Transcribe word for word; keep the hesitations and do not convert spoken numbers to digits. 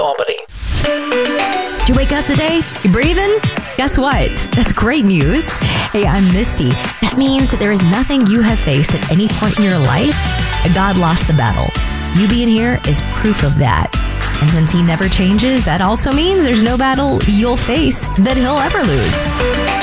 Albany. Did you wake up today? You breathing? Guess what? That's great news. Hey, I'm Misty. That means that there is nothing you have faced at any point in your life that God lost the battle. You being here is proof of that. And since He never changes, that also means there's no battle you'll face that He'll ever lose.